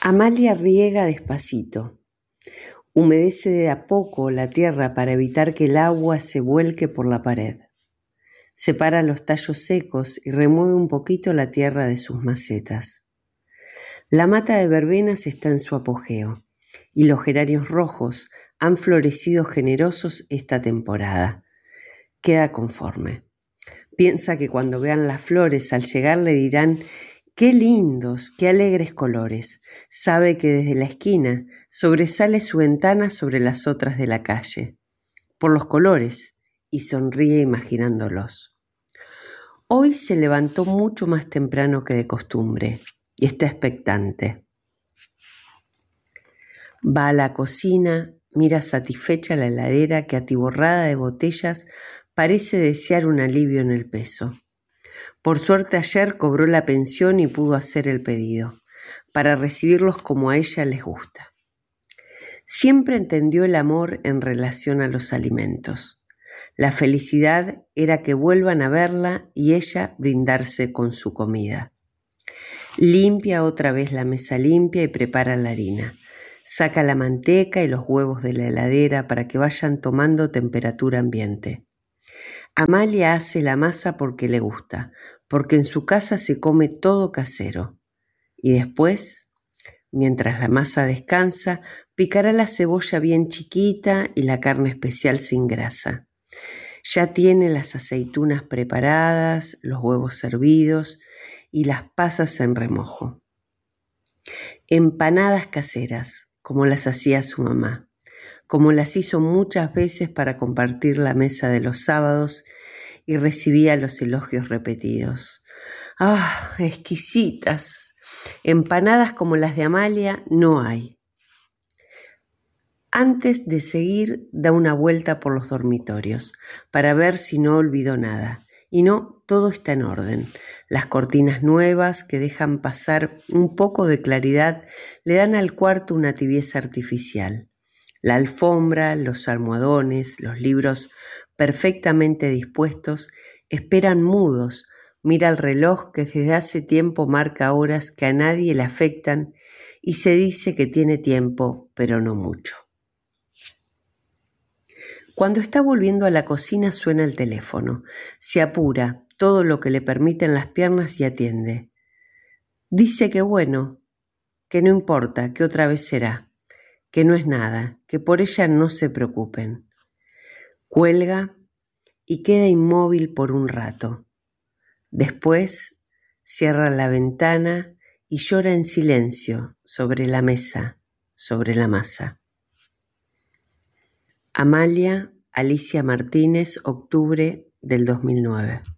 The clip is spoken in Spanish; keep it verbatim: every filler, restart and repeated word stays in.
Amalia riega despacito. Humedece de a poco la tierra para evitar que el agua se vuelque por la pared. Separa los tallos secos y remueve un poquito la tierra de sus macetas. La mata de verbenas está en su apogeo y los geranios rojos han florecido generosos esta temporada. Queda conforme. Piensa que cuando vean las flores al llegar le dirán: ¡qué lindos, qué alegres colores! Sabe que desde la esquina sobresale su ventana sobre las otras de la calle, por los colores, y sonríe imaginándolos. Hoy se levantó mucho más temprano que de costumbre y está expectante. Va a la cocina, mira satisfecha la heladera que atiborrada de botellas parece desear un alivio en el peso. Por suerte ayer cobró la pensión y pudo hacer el pedido, para recibirlos como a ella les gusta. Siempre entendió el amor en relación a los alimentos. La felicidad era que vuelvan a verla y ella brindarse con su comida. Limpia otra vez la mesa limpia y prepara la harina. Saca la manteca y los huevos de la heladera para que vayan tomando temperatura ambiente. Amalia hace la masa porque le gusta, porque en su casa se come todo casero. Y después, mientras la masa descansa, picará la cebolla bien chiquita y la carne especial sin grasa. Ya tiene las aceitunas preparadas, los huevos servidos y las pasas en remojo. Empanadas caseras, como las hacía su mamá, como las hizo muchas veces para compartir la mesa de los sábados y recibía los elogios repetidos. ¡Ah, exquisitas! Empanadas como las de Amalia no hay. Antes de seguir, da una vuelta por los dormitorios para ver si no olvidó nada. Y no, todo está en orden. Las cortinas nuevas que dejan pasar un poco de claridad le dan al cuarto una tibieza artificial. La alfombra, los almohadones, los libros perfectamente dispuestos esperan mudos. Mira el reloj que desde hace tiempo marca horas que a nadie le afectan y se dice que tiene tiempo, pero no mucho. Cuando está volviendo a la cocina suena el teléfono. Se apura, todo lo que le permiten las piernas y atiende. Dice que bueno, que no importa, que otra vez será, que no es nada, que por ella no se preocupen. Cuelga y queda inmóvil por un rato. Después cierra la ventana y llora en silencio sobre la mesa, sobre la masa. Amalia Alicia Martínez, octubre del dos mil nueve.